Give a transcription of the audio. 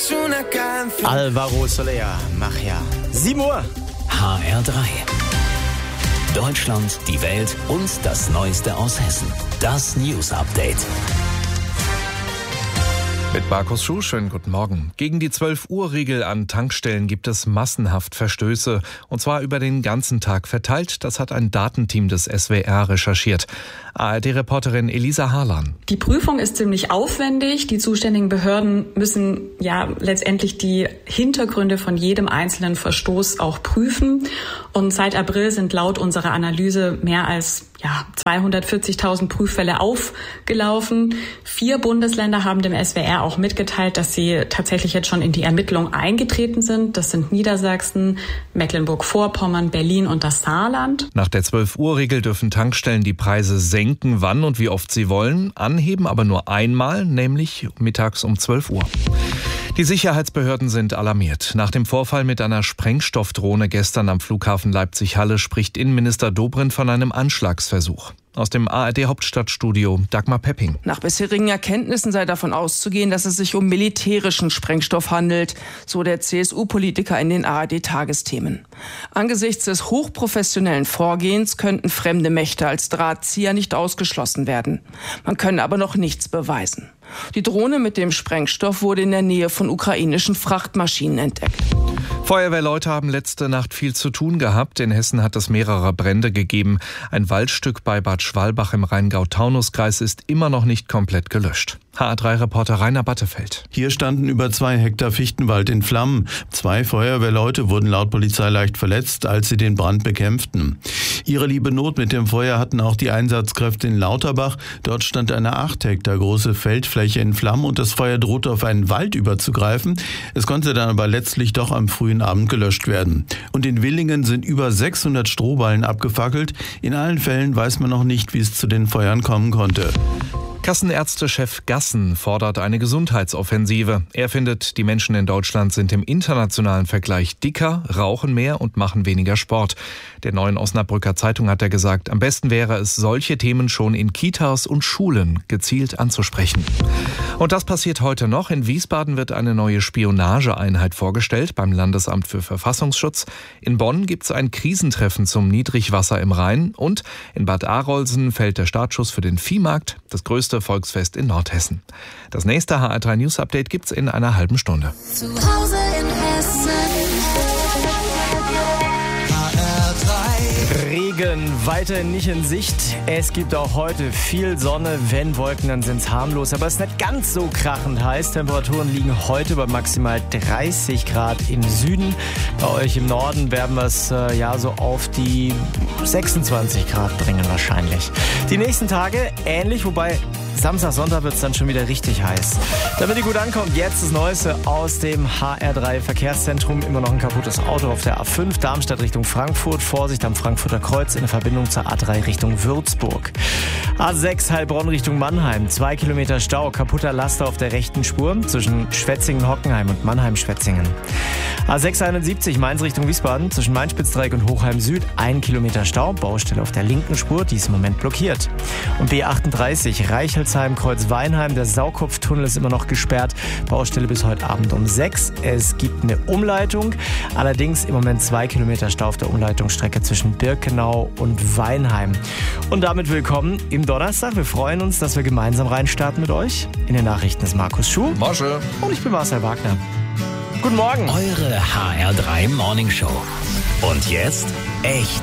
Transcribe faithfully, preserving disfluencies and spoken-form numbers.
Alvaro Soler, mach ja. sieben Uhr. H R drei. Deutschland, die Welt und das Neueste aus Hessen. Das News Update. Mit Markus Schuh, schönen guten Morgen. Gegen die zwölf Uhr Regel an Tankstellen gibt es massenhaft Verstöße. Und zwar über den ganzen Tag verteilt. Das hat ein Datenteam des S W R recherchiert. A R D-Reporterin Elisa Harlan. Die Prüfung ist ziemlich aufwendig. Die zuständigen Behörden müssen ja letztendlich die Hintergründe von jedem einzelnen Verstoß auch prüfen. Und seit April sind laut unserer Analyse mehr als ja, zweihundertvierzigtausend Prüffälle aufgelaufen. Vier Bundesländer haben dem S W R auch mitgeteilt, dass sie tatsächlich jetzt schon in die Ermittlung eingetreten sind. Das sind Niedersachsen, Mecklenburg-Vorpommern, Berlin und das Saarland. Nach der zwölf Uhr Regel dürfen Tankstellen die Preise senken, wann und wie oft sie wollen, anheben aber nur einmal, nämlich mittags um zwölf Uhr. Die Sicherheitsbehörden sind alarmiert. Nach dem Vorfall mit einer Sprengstoffdrohne gestern am Flughafen Leipzig-Halle spricht Innenminister Dobrindt von einem Anschlagsversuch. Aus dem A R D-Hauptstadtstudio Dagmar Pepping. Nach bisherigen Erkenntnissen sei davon auszugehen, dass es sich um militärischen Sprengstoff handelt, so der C S U-Politiker in den A R D-Tagesthemen. Angesichts des hochprofessionellen Vorgehens könnten fremde Mächte als Drahtzieher nicht ausgeschlossen werden. Man könne aber noch nichts beweisen. Die Drohne mit dem Sprengstoff wurde in der Nähe von ukrainischen Frachtmaschinen entdeckt. Feuerwehrleute haben letzte Nacht viel zu tun gehabt. In Hessen hat es mehrere Brände gegeben. Ein Waldstück bei Bad Schwalbach im Rheingau-Taunus-Kreis ist immer noch nicht komplett gelöscht. H R drei-Reporter Rainer Battefeld. Hier standen über zwei Hektar Fichtenwald in Flammen. Zwei Feuerwehrleute wurden laut Polizei leicht verletzt, als sie den Brand bekämpften. Ihre liebe Not mit dem Feuer hatten auch die Einsatzkräfte in Lauterbach. Dort stand eine acht Hektar große Feldfläche in Flammen und das Feuer drohte auf einen Wald überzugreifen. Es konnte dann aber letztlich doch am frühen Abend gelöscht werden. Und in Willingen sind über sechshundert Strohballen abgefackelt. In allen Fällen weiß man noch nicht, wie es zu den Feuern kommen konnte. Kassenärztechef Gassen fordert eine Gesundheitsoffensive. Er findet, die Menschen in Deutschland sind im internationalen Vergleich dicker, rauchen mehr und machen weniger Sport. Der Neuen Osnabrücker Zeitung hat er gesagt, am besten wäre es, solche Themen schon in Kitas und Schulen gezielt anzusprechen. Und das passiert heute noch. In Wiesbaden wird eine neue Spionageeinheit vorgestellt beim Landesamt für Verfassungsschutz. In Bonn gibt es ein Krisentreffen zum Niedrigwasser im Rhein. Und in Bad Arolsen fällt der Startschuss für den Viehmarkt, das größte Volksfest in Nordhessen. Das nächste H R drei News Update gibt's in einer halben Stunde. Zu Hause in Hessen. H R drei. Regen weiterhin nicht in Sicht. Es gibt auch heute viel Sonne. Wenn Wolken, dann sind es harmlos. Aber es ist nicht ganz so krachend heiß. Temperaturen liegen heute bei maximal dreißig Grad im Süden. Bei euch im Norden werden wir es äh, ja so auf die sechsundzwanzig Grad bringen wahrscheinlich. Die nächsten Tage ähnlich, wobei Samstag, Sonntag wird es dann schon wieder richtig heiß. Damit ihr gut ankommt, jetzt das Neueste aus dem H R drei Verkehrszentrum. Immer noch ein kaputtes Auto auf der A fünf, Darmstadt Richtung Frankfurt. Vorsicht am Frankfurter Kreuz in der Verbindung zur A drei Richtung Würzburg. A sechs Heilbronn Richtung Mannheim. Zwei Kilometer Stau, kaputter Laster auf der rechten Spur zwischen Schwetzingen-Hockenheim und Mannheim-Schwetzingen. A sechs einundsiebzig Mainz Richtung Wiesbaden zwischen Mainspitzdreieck und Hochheim Süd. Ein Kilometer Stau, Baustelle auf der linken Spur, die ist im Moment blockiert. Und B achtunddreißig Reichelsheim, Kreuz Weinheim. Der Saukopftunnel ist immer noch gesperrt. Baustelle bis heute Abend um sechs. Es gibt eine Umleitung. Allerdings im Moment zwei Kilometer Stau auf der Umleitungsstrecke zwischen Birkenau und Weinheim. Und damit willkommen im Donnerstag. Wir freuen uns, dass wir gemeinsam reinstarten mit euch. In den Nachrichten ist Markus Schuh. Mosche. Und ich bin Marcel Wagner. Guten Morgen. Eure H R drei Morning Show. Und jetzt echt